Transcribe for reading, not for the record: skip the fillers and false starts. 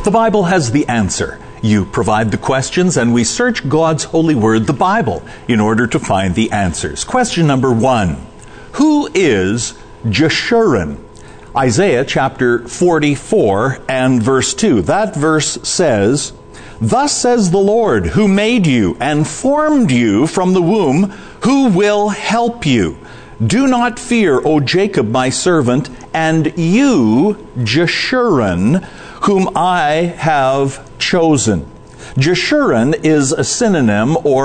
The Bible has the answer. You provide the questions, and we search God's holy word, the Bible, in order to find the answers. Question number 1. Who is Jeshurun? Isaiah chapter 44 and verse 2. That verse says, "Thus says the Lord, who made you and formed you from the womb, who will help you. Do not fear, O Jacob, my servant, and you, Jeshurun, whom I have chosen." Jeshurun is a synonym or